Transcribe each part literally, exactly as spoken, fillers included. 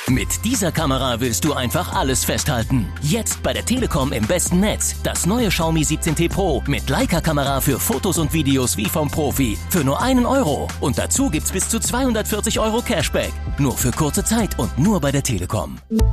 Mit dieser Kamera willst du einfach alles festhalten. Jetzt bei der Telekom im besten Netz. Das neue Xiaomi siebzehn T Pro mit Leica-Kamera für Fotos und Videos wie vom Profi. Für nur einen Euro. Und dazu gibt's bis zu zweihundertvierzig Euro Cashback. Nur für kurze Zeit und nur bei der Telekom.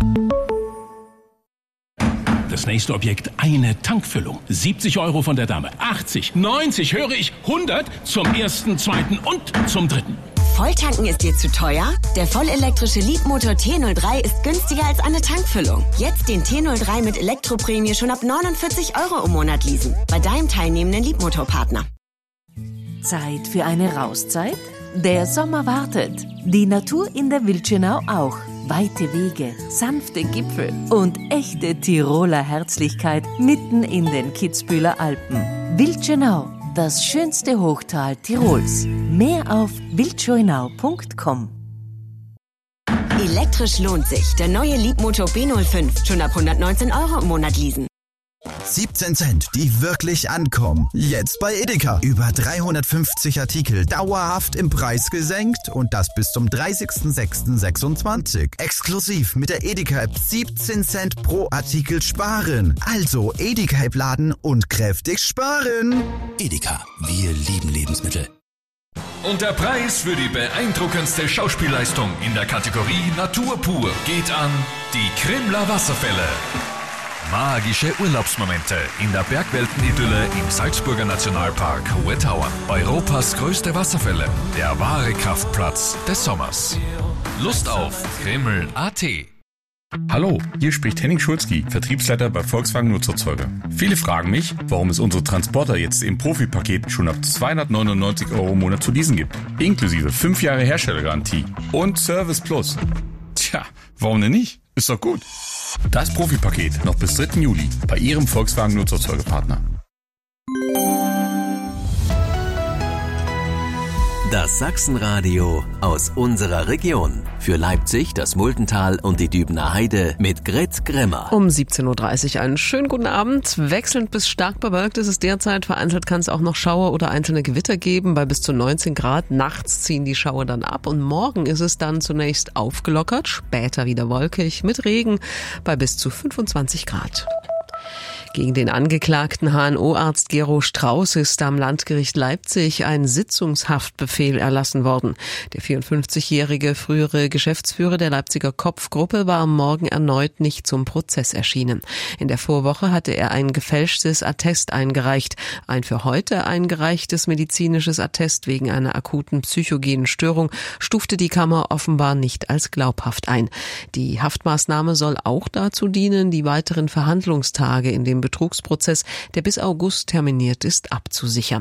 Das nächste Objekt, eine Tankfüllung. siebzig Euro von der Dame. achtzig, neunzig, höre ich, hundert zum ersten, zweiten und zum dritten. Volltanken ist dir zu teuer? Der vollelektrische Leapmotor T null drei ist günstiger als eine Tankfüllung. Jetzt den T null drei mit Elektroprämie schon ab neunundvierzig Euro im Monat leasen. Bei deinem teilnehmenden Leapmotor-Partner. Zeit für eine Rauszeit? Der Sommer wartet. Die Natur in der Wildschönau auch. Weite Wege, sanfte Gipfel und echte Tiroler Herzlichkeit mitten in den Kitzbüheler Alpen. Wildschönau, das schönste Hochtal Tirols. Mehr auf wildschönau punkt com. Elektrisch lohnt sich. Der neue Leapmotor B null fünf. Schon ab hundertneunzehn Euro im Monat leasen. siebzehn Cent, die wirklich ankommen. Jetzt bei Edeka. Über dreihundertfünfzig Artikel dauerhaft im Preis gesenkt und das bis zum dreißigsten sechsten sechsundzwanzig. Exklusiv mit der Edeka-App siebzehn Cent pro Artikel sparen. Also Edeka-App laden und kräftig sparen. Edeka, wir lieben Lebensmittel. Und der Preis für die beeindruckendste Schauspielleistung in der Kategorie Natur pur geht an die Krimler Wasserfälle. Magische Urlaubsmomente in der Bergweltenidylle im Salzburger Nationalpark Hohe Tauern. Europas größte Wasserfälle, der wahre Kraftplatz des Sommers. Lust auf Krimml punkt a t. Hallo, hier spricht Henning Schulzki, Vertriebsleiter bei Volkswagen Nutzerzeuger. Viele fragen mich, warum es unsere Transporter jetzt im Profipaket schon ab zweihundertneunundneunzig Euro im Monat zu leasen gibt. Inklusive fünf Jahre Herstellergarantie und Service Plus. Tja, warum denn nicht? Ist doch gut. Das Profipaket noch bis dritten Juli bei Ihrem Volkswagen Nutzerzeugerpartner. Das Sachsenradio aus unserer Region. Für Leipzig, das Muldental und die Dübener Heide mit Grit Grimmer. Um siebzehn Uhr dreißig einen schönen guten Abend. Wechselnd bis stark bewölkt ist es derzeit. Vereinzelt kann es auch noch Schauer oder einzelne Gewitter geben bei bis zu neunzehn Grad. Nachts ziehen die Schauer dann ab und morgen ist es dann zunächst aufgelockert, später wieder wolkig mit Regen bei bis zu fünfundzwanzig Grad. Gegen den angeklagten H N O-Arzt Gero Strauß ist am Landgericht Leipzig ein Sitzungshaftbefehl erlassen worden. Der vierundfünfzigjährige frühere Geschäftsführer der Leipziger Kopfgruppe war am Morgen erneut nicht zum Prozess erschienen. In der Vorwoche hatte er ein gefälschtes Attest eingereicht. Ein für heute eingereichtes medizinisches Attest wegen einer akuten psychogenen Störung stufte die Kammer offenbar nicht als glaubhaft ein. Die Haftmaßnahme soll auch dazu dienen, die weiteren Verhandlungstage in dem Betrugsprozess, der bis August terminiert ist, abzusichern.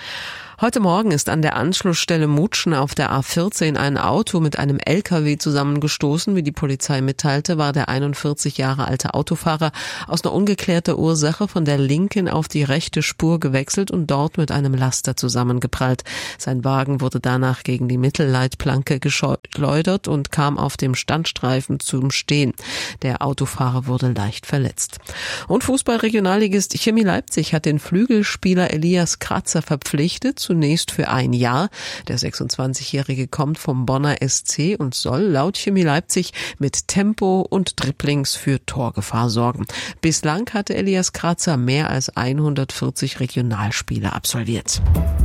Heute Morgen ist an der Anschlussstelle Mutschen auf der A vierzehn ein Auto mit einem L K W zusammengestoßen. Wie die Polizei mitteilte, war der einundvierzig Jahre alte Autofahrer aus einer ungeklärten Ursache von der linken auf die rechte Spur gewechselt und dort mit einem Laster zusammengeprallt. Sein Wagen wurde danach gegen die Mittelleitplanke geschleudert und kam auf dem Standstreifen zum Stehen. Der Autofahrer wurde leicht verletzt. Und Fußball-Regionalligist Chemie Leipzig hat den Flügelspieler Elias Kratzer verpflichtet, zunächst für ein Jahr. Der sechsundzwanzigjährige kommt vom Bonner S C und soll laut Chemie Leipzig mit Tempo und Dribblings für Torgefahr sorgen. Bislang hatte Elias Kratzer mehr als hundertvierzig Regionalspiele absolviert.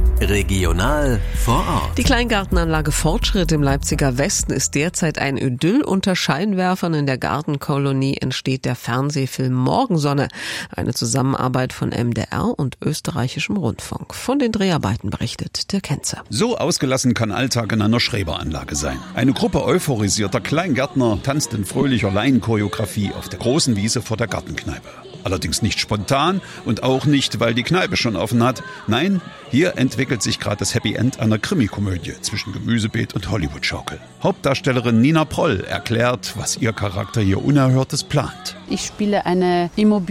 Regional vor Ort. Die Kleingartenanlage Fortschritt im Leipziger Westen ist derzeit ein Idyll. Unter Scheinwerfern in der Gartenkolonie entsteht der Fernsehfilm Morgensonne. Eine Zusammenarbeit von M D R und österreichischem Rundfunk. Von den Dreharbeiten berichtet der Kenzer. So ausgelassen kann Alltag in einer Schreberanlage sein. Eine Gruppe euphorisierter Kleingärtner tanzt in fröhlicher Laienchoreografie auf der großen Wiese vor der Gartenkneipe. Allerdings nicht spontan und auch nicht, weil die Kneipe schon offen hat. Nein, hier entwickelt sich gerade das Happy End einer Krimikomödie zwischen Gemüsebeet und Hollywood-Schaukel. Hauptdarstellerin Nina Proll erklärt, was ihr Charakter hier Unerhörtes plant. Ich spiele eine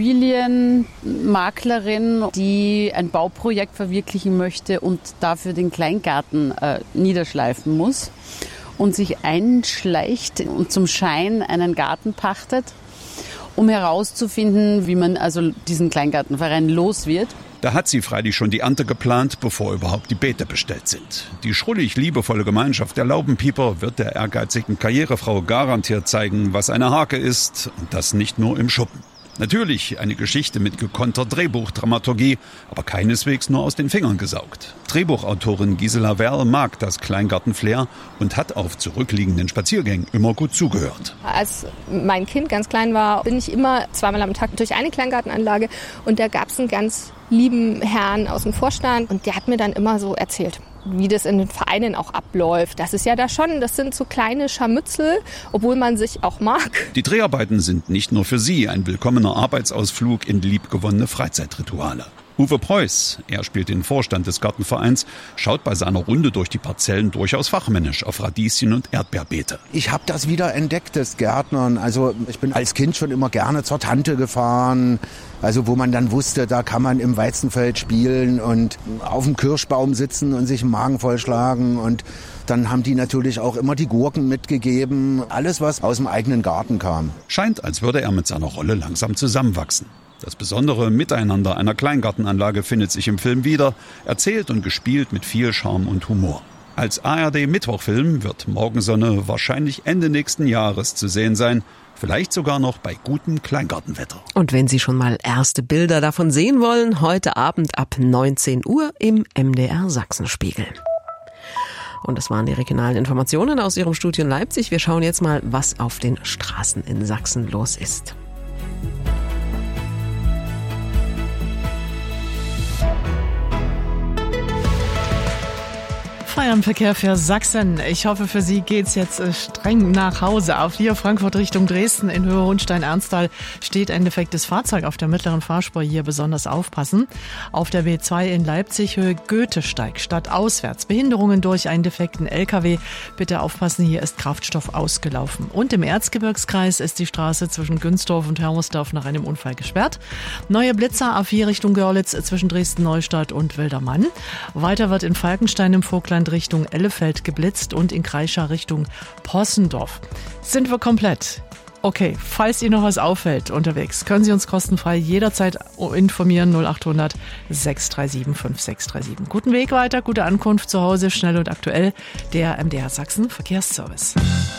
Immobilienmaklerin, die ein Bauprojekt verwirklichen möchte und dafür den Kleingarten äh, niederschleifen muss und sich einschleicht und zum Schein einen Garten pachtet, um herauszufinden, wie man also diesen Kleingartenverein los wird. Da hat sie freilich schon die Ernte geplant, bevor überhaupt die Beete bestellt sind. Die schrullig-liebevolle Gemeinschaft der Laubenpieper wird der ehrgeizigen Karrierefrau garantiert zeigen, was eine Hake ist, und das nicht nur im Schuppen. Natürlich eine Geschichte mit gekonnter Drehbuchdramaturgie, aber keineswegs nur aus den Fingern gesaugt. Drehbuchautorin Gisela Werl mag das Kleingarten-Flair und hat auf zurückliegenden Spaziergängen immer gut zugehört. Als mein Kind ganz klein war, bin ich immer zweimal am Tag durch eine Kleingartenanlage und da gab es einen ganz lieben Herrn aus dem Vorstand und der hat mir dann immer so erzählt, wie das in den Vereinen auch abläuft. Das ist ja da schon, das sind so kleine Scharmützel, obwohl man sich auch mag. Die Dreharbeiten sind nicht nur für sie ein willkommener Arbeitsausflug in liebgewonnene Freizeitrituale. Uwe Preuß, er spielt den Vorstand des Gartenvereins, schaut bei seiner Runde durch die Parzellen durchaus fachmännisch auf Radieschen und Erdbeerbeete. Ich habe das wieder entdeckt, das Gärtnern. Also ich bin als Kind schon immer gerne zur Tante gefahren, also wo man dann wusste, da kann man im Weizenfeld spielen und auf dem Kirschbaum sitzen und sich den Magen vollschlagen. Und dann haben die natürlich auch immer die Gurken mitgegeben, alles was aus dem eigenen Garten kam. Scheint, als würde er mit seiner Rolle langsam zusammenwachsen. Das besondere Miteinander einer Kleingartenanlage findet sich im Film wieder, erzählt und gespielt mit viel Charme und Humor. Als A R D-Mittwochfilm wird Morgensonne wahrscheinlich Ende nächsten Jahres zu sehen sein, vielleicht sogar noch bei gutem Kleingartenwetter. Und wenn Sie schon mal erste Bilder davon sehen wollen, heute Abend ab neunzehn Uhr im M D R Sachsenspiegel. Und das waren die regionalen Informationen aus Ihrem Studio in Leipzig. Wir schauen jetzt mal, was auf den Straßen in Sachsen los ist. Feierabendverkehr für Sachsen. Ich hoffe, für Sie geht's jetzt streng nach Hause. Auf hier Frankfurt Richtung Dresden in Höhe Hohenstein-Ernsthal steht ein defektes Fahrzeug auf der mittleren Fahrspur. Hier besonders aufpassen. Auf der B zwei in Leipzig Höhe Goethesteig stadtauswärts. Behinderungen durch einen defekten L K W. Bitte aufpassen, hier ist Kraftstoff ausgelaufen. Und im Erzgebirgskreis ist die Straße zwischen Günzdorf und Hermersdorf nach einem Unfall gesperrt. Neue Blitzer A vier Richtung Görlitz zwischen Dresden-Neustadt und Wildermann. Weiter wird in Falkenstein im Vogtland Richtung Ellefeld geblitzt und in Kreischa Richtung Possendorf. Sind wir komplett? Okay, falls Ihnen noch was auffällt unterwegs, können Sie uns kostenfrei jederzeit informieren. null acht hundert sechs drei sieben fünf sechs drei sieben. Guten Weg weiter, gute Ankunft zu Hause, schnell und aktuell. Der M D R Sachsen Verkehrsservice.